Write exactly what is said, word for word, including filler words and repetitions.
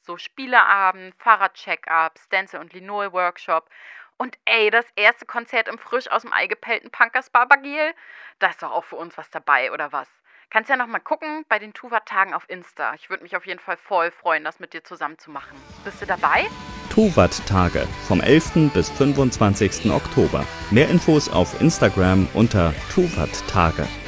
So Spieleabend, Fahrrad-Check-up, Stencil- und Linol-Workshop. Und ey, das erste Konzert im frisch aus dem Ei gepellten Punkers Barbagiel. Da ist doch auch für uns was dabei, oder was? Kannst ja noch mal gucken bei den Tuva-Tagen auf Insta. Ich würde mich auf jeden Fall voll freuen, das mit dir zusammen zu machen. Bist du dabei? Tuvat-Tage vom elften bis fünfundzwanzigsten Oktober. Mehr Infos auf Instagram unter Tuvat-Tage.